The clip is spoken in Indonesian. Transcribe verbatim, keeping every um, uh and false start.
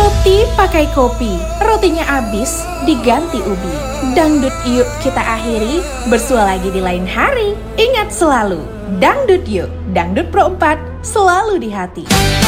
Roti pakai kopi, rotinya habis diganti ubi. Dangdut yuk kita akhiri, bersua lagi di lain hari. Ingat selalu, dangdut yuk, dangdut pro empat selalu di hati.